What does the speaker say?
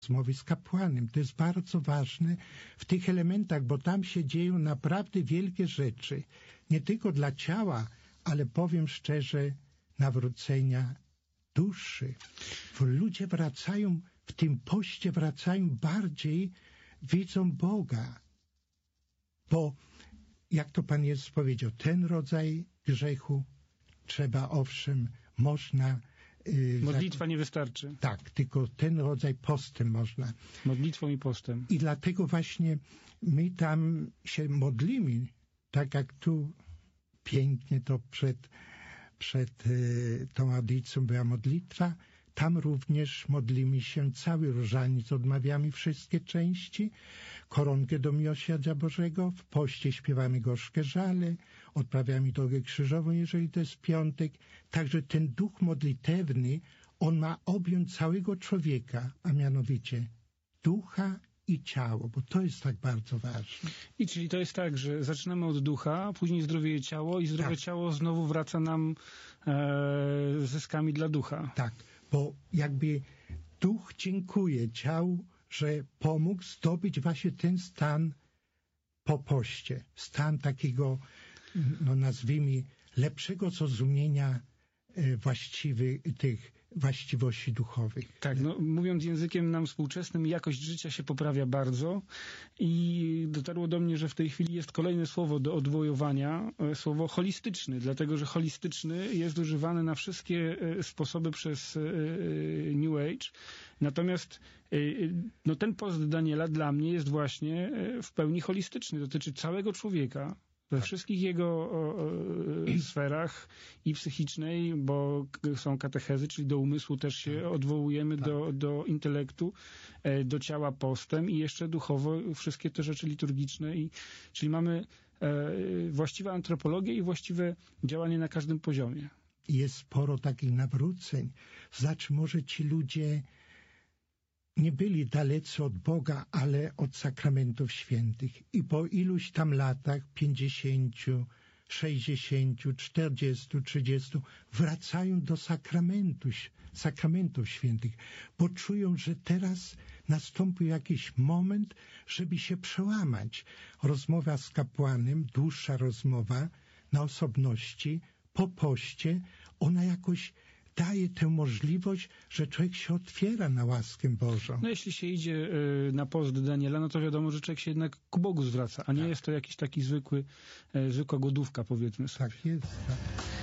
rozmowy z kapłanem. To jest bardzo ważne w tych elementach, bo tam się dzieją naprawdę wielkie rzeczy. Nie tylko dla ciała, ale powiem szczerze, nawrócenia duszy. Ludzie wracają, w tym poście wracają bardziej, widzą Boga. Bo, jak to Pan Jezus powiedział, ten rodzaj grzechu trzeba, owszem, można... Modlitwa nie wystarczy. Tak, tylko ten rodzaj postem można. Modlitwą i postem. I dlatego właśnie my tam się modlimy, tak jak tu pięknie to przed tą audycją była modlitwa, tam również modlimy się cały różaniec, odmawiamy wszystkie części, koronkę do miłosierdzia Bożego, w poście śpiewamy gorzkie żale, odprawiamy drogę krzyżową, jeżeli to jest piątek. Także ten duch modlitewny, on ma objąć całego człowieka, a mianowicie ducha i ciało, bo to jest tak bardzo ważne. I czyli to jest tak, że zaczynamy od ducha, później zdrowieje ciało i zdrowe ciało znowu wraca nam zyskami dla ducha. Tak, bo jakby duch dziękuje ciału, że pomógł zdobyć właśnie ten stan po poście. Stan takiego, no nazwijmy, lepszego zrozumienia tych właściwości duchowych. Tak, no mówiąc językiem nam współczesnym, jakość życia się poprawia bardzo i dotarło do mnie, że w tej chwili jest kolejne słowo do odwojowania, słowo holistyczny, dlatego, że holistyczny jest używany na wszystkie sposoby przez New Age, natomiast no, ten post Daniela dla mnie jest właśnie w pełni holistyczny, dotyczy całego człowieka. We wszystkich jego sferach i psychicznej, bo są katechezy, czyli do umysłu też się odwołujemy, do intelektu, do ciała postem i jeszcze duchowo wszystkie te rzeczy liturgiczne. Czyli mamy właściwą antropologię i właściwe działanie na każdym poziomie. Jest sporo takich nawróceń. Znaczy może ci ludzie nie byli dalecy od Boga, ale od sakramentów świętych. I po iluś tam latach, 50, 60, 40, 30, wracają do sakramentów świętych, bo czują, że teraz nastąpił jakiś moment, żeby się przełamać. Rozmowa z kapłanem, dłuższa rozmowa na osobności, po poście, ona jakoś daje tę możliwość, że człowiek się otwiera na łaskę Bożą. No jeśli się idzie na post Daniela, no to wiadomo, że człowiek się jednak ku Bogu zwraca, a nie jest to jakiś taki zwykła głodówka, powiedzmy sobie. Tak jest, tak.